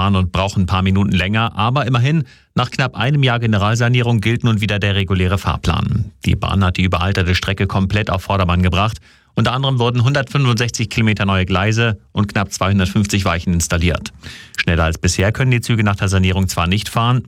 fahren und brauchen ein paar Minuten länger. Aber immerhin, nach knapp einem Jahr Generalsanierung gilt nun wieder der reguläre Fahrplan. Die Bahn hat die überalterte Strecke komplett auf Vordermann gebracht. Unter anderem wurden 165 Kilometer neue Gleise und knapp 250 Weichen installiert. Schneller als bisher können die Züge nach der Sanierung zwar nicht fahren,